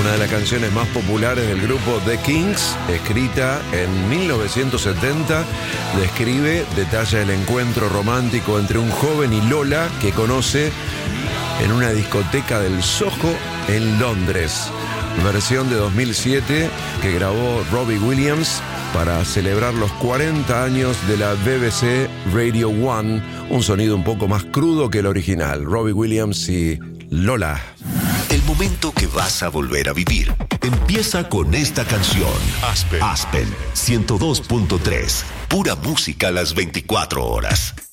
una de las canciones más populares del grupo The Kinks, escrita en 1970, detalla el encuentro romántico entre un joven y Lola que conoce en una discoteca del Soho en Londres. Versión de 2007 que grabó Robbie Williams para celebrar los 40 años de la BBC Radio 1, un sonido un poco más crudo que el original. Robbie Williams y Lola. El momento que vas a volver a vivir empieza con esta canción. Aspen 102.3. Pura música a las 24 horas.